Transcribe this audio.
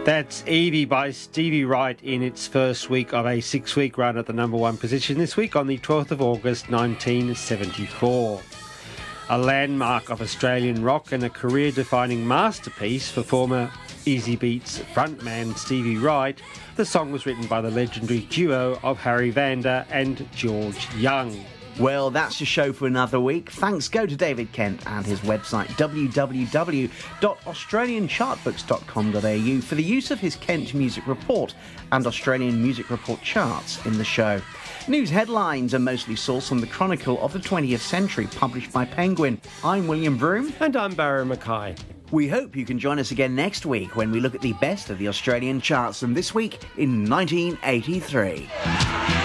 That's Evie by Stevie Wright in its first week of a 6-week run at the number one position this week on the 12th of August 1974. A landmark of Australian rock and a career-defining masterpiece for former Easy Beats frontman Stevie Wright, the song was written by the legendary duo of Harry Vanda and George Young. Well, that's your show for another week. Thanks go to David Kent and his website www.australianchartbooks.com.au for the use of his Kent Music Report and Australian Music Report charts in the show. News headlines are mostly sourced from the Chronicle of the 20th Century, published by Penguin. I'm William Vroom. And I'm Barry Mackay. We hope you can join us again next week when we look at the best of the Australian charts from this week in 1983.